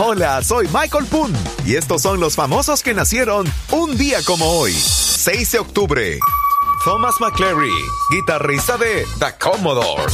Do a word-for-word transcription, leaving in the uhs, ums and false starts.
Hola, soy Michael Poon y estos son los famosos que nacieron un día como hoy, seis de octubre. Thomas McClary, guitarrista de The Commodores.